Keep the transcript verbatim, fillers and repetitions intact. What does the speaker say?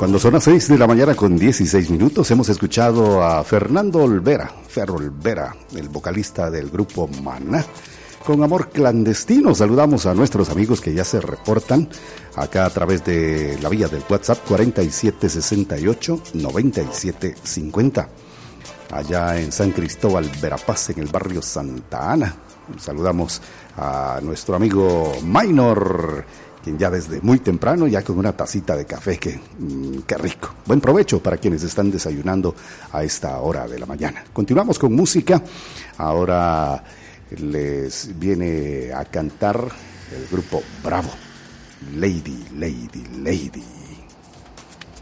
Cuando son las seis de la mañana con dieciséis minutos, hemos escuchado a Fernando Olvera, Ferro Olvera, el vocalista del grupo Maná, con Amor Clandestino. Saludamos a nuestros amigos que ya se reportan acá a través de la vía del WhatsApp cuarenta y siete sesenta y ocho noventa y siete cincuenta. Allá en San Cristóbal, Verapaz, en el barrio Santa Ana. Saludamos a nuestro amigo Minor, quien ya desde muy temprano, ya con una tacita de café, que mmm, qué rico. Buen provecho para quienes están desayunando a esta hora de la mañana. Continuamos con música. Ahora les viene a cantar el grupo Bravo, Lady, Lady, Lady.